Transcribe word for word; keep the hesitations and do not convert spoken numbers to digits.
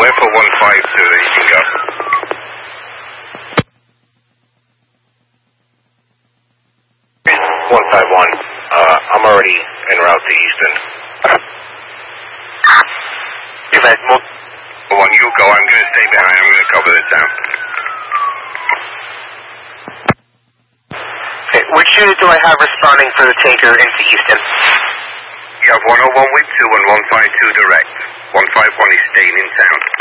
wait for one five two, then you can go. one five one, uh, I'm already en route to Easton. You guys, one, you go, I'm going to stay behind, I'm going to cover this down. Okay, which unit do I have responding for the taker into Easton? You have one oh one with two and one five two direct. one five one is staying in town.